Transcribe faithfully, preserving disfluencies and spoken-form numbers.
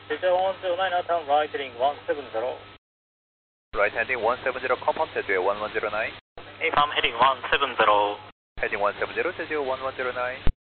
제자 one zero nine, Atom, right heading one seven zero. Right heading one seven zero, compound 제주의 one one zero nine. If I'm heading one seven zero. Heading one seven zero, 제주 one one zero nine.